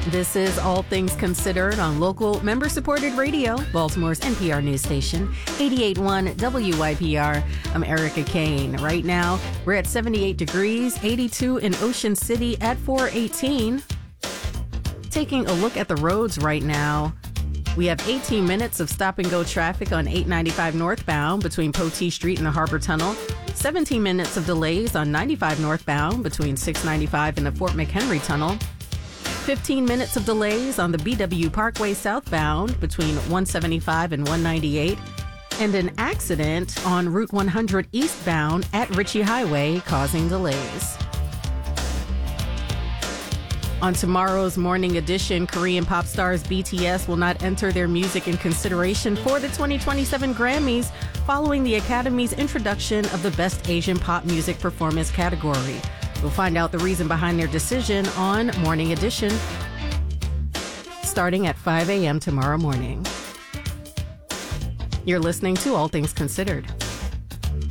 This is All Things Considered on local member-supported radio, Baltimore's NPR news station, 88.1 WYPR. I'm Erica Kane. Right now, we're at 78 degrees, 82 in Ocean City at 418. Taking a look at the roads right now, we have 18 minutes of stop-and-go traffic on 895 northbound between Potee Street and the Harbor Tunnel, 17 minutes of delays on 95 northbound between 695 and the Fort McHenry Tunnel, 15 minutes of delays on the BW Parkway southbound between 175 and 198, and an accident on Route 100 eastbound at Ritchie Highway causing delays. On tomorrow's morning edition, Korean pop stars BTS will not enter their music in consideration for the 2027 Grammys following the Academy's introduction of the Best Asian Pop Music Performance category. We'll find out the reason behind their decision on Morning Edition, starting at 5 a.m. tomorrow morning. You're listening to All Things Considered.